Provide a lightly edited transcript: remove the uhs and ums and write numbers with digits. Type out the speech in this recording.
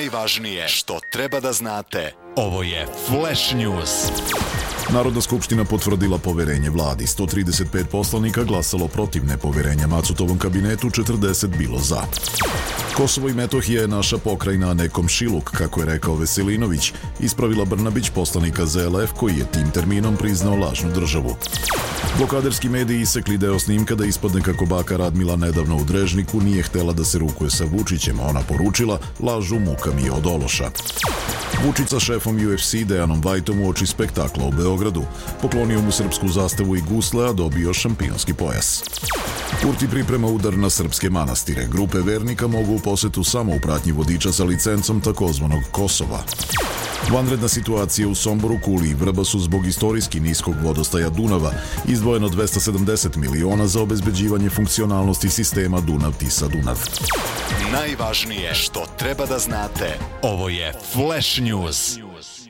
Najvažnije što treba da znate. Ovo je Flash News. Narodna skupština potvrdila poverenje vladi. 135 poslanika glasalo protiv nepoverenja Macutovom kabinetu, 40 bilo za. Kosovo i Metohija je naša pokrajina, a ne komšiluk, kako je rekao Veselinović, ispravila Brnabić, poslanika ZLF, koji je tim terminom priznao lažnu državu. Blokaderski mediji isekli deo snimka da ispadne kako baka Radmila nedavno u Drežniku nije htela da se rukuje sa Vučićem, a ona poručila: lažu, muka mi je od ološa. Vučić sa šefom UFC Dejanom Vajtom uoči spektakla u Beogradu. Poklonio mu srpsku zastavu i gusle, a dobio šampionski pojas. Kurti priprema udar na srpske manastire. Grupe vernika mogu u posetu samo u pratnji vodiča sa licencom takozvanog Kosova. Vanredna situacija u Somboru, Kuli i Vrbasu zbog istorijski niskog vodostaja Dunava. Izdvojeno 270 miliona za obezbeđivanje funkcionalnosti sistema Dunav-Tisa-Dunav. Najvažnije što treba da znate. Ovo je Flash News.